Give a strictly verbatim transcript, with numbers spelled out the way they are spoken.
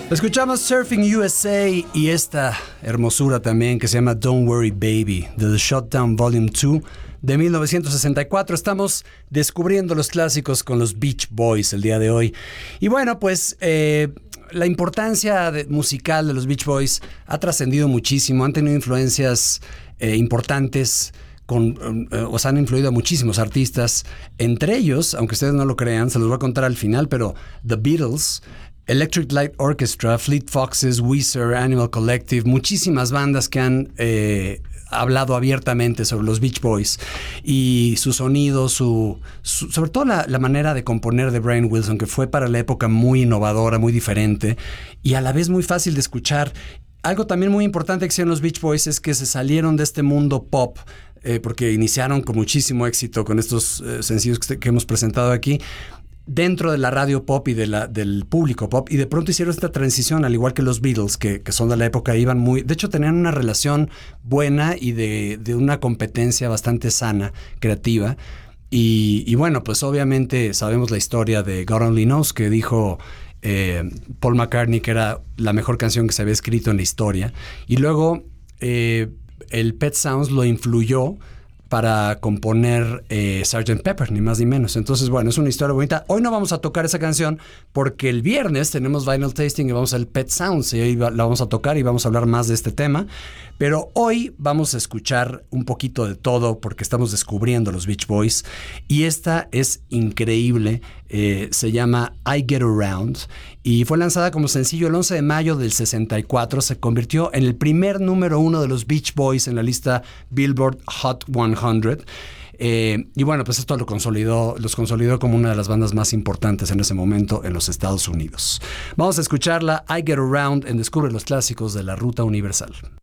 Escuchamos Surfing U S A y esta hermosura también que se llama Don't Worry Baby, de The Shutdown Volume dos de mil novecientos sesenta y cuatro. Estamos descubriendo los clásicos con los Beach Boys el día de hoy. Y bueno, pues eh, la importancia de, musical de los Beach Boys ha trascendido muchísimo, han tenido influencias eh, importantes. Con, eh, os han influido a muchísimos artistas, entre ellos, aunque ustedes no lo crean, se los voy a contar al final, pero The Beatles, Electric Light Orchestra, Fleet Foxes, Weezer, Animal Collective, muchísimas bandas que han eh, hablado abiertamente sobre los Beach Boys y su sonido, su, su sobre todo la, la manera de componer de Brian Wilson, que fue para la época muy innovadora, muy diferente y a la vez muy fácil de escuchar. Algo también muy importante que hicieron los Beach Boys es que se salieron de este mundo pop, eh, porque iniciaron con muchísimo éxito con estos eh, sencillos que, que hemos presentado aquí, dentro de la radio pop y de la, del público pop, y de pronto hicieron esta transición, al igual que los Beatles, que, que son de la época, iban muy... De hecho, tenían una relación buena y de, de una competencia bastante sana, creativa. Y, y bueno, pues obviamente sabemos la historia de God Only Knows, que dijo... Eh, Paul McCartney que era la mejor canción que se había escrito en la historia, y luego eh, el Pet Sounds lo influyó para componer eh, sergeant Pepper, ni más ni menos. Entonces, bueno, es una historia bonita. Hoy no vamos a tocar esa canción porque el viernes tenemos Vinyl Tasting y vamos al Pet Sounds y ahí va, la vamos a tocar y vamos a hablar más de este tema. Pero hoy vamos a escuchar un poquito de todo porque estamos descubriendo los Beach Boys y esta es increíble. Eh, se llama I Get Around y fue lanzada como sencillo el once de mayo del sesenta y cuatro. Se convirtió en el primer número uno de los Beach Boys en la lista Billboard Hot cien. Eh, y bueno, pues esto lo consolidó, los consolidó como una de las bandas más importantes en ese momento en los Estados Unidos. Vamos a escucharla, I Get Around, en Descubre los Clásicos de la Ruta Universal.